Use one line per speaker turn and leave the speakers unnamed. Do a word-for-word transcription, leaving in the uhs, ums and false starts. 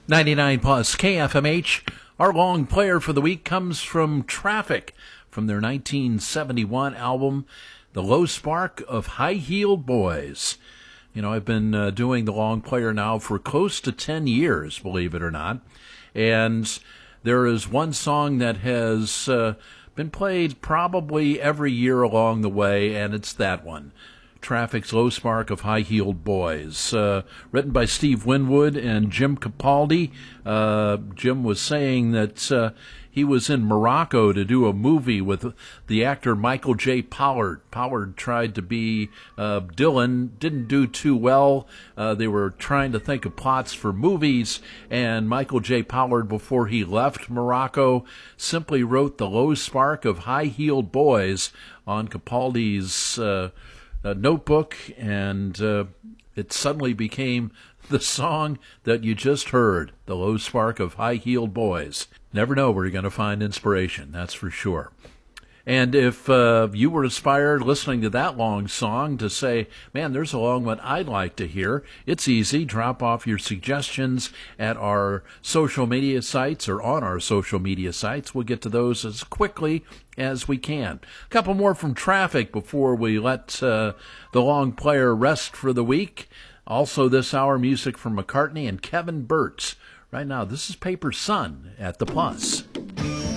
ninety-nine plus K F M H. Our long player for the week comes from Traffic, from their nineteen seventy-one album, The Low Spark of High-Heeled Boys. You know, I've been uh, doing the long player now for close to ten years, believe it or not. And there is one song that has uh, been played probably every year along the way, and it's that one. Traffic's Low Spark of High-Heeled Boys, uh, written by Steve Winwood and Jim Capaldi. Uh, Jim was saying that uh, he was in Morocco to do a movie with the actor Michael J. Pollard. Pollard tried to be uh, Dylan, didn't do too well. Uh, they were trying to think of plots for movies, and Michael J. Pollard, before he left Morocco, simply wrote The Low Spark of High-Heeled Boys on Capaldi's uh, a notebook, and uh, it suddenly became the song that you just heard, The Low Spark of High-Heeled Boys. Never know where you're going to find inspiration, that's for sure. And if uh, you were inspired listening to that long song to say, man, there's a long one I'd like to hear, it's easy. Drop off your suggestions at our social media sites or on our social media sites. We'll get to those as quickly as we can. A couple more from Traffic before we let uh, the long player rest for the week. Also this hour, music from McCartney and Kevin Burtz. Right now, this is Paper Sun at the Plus.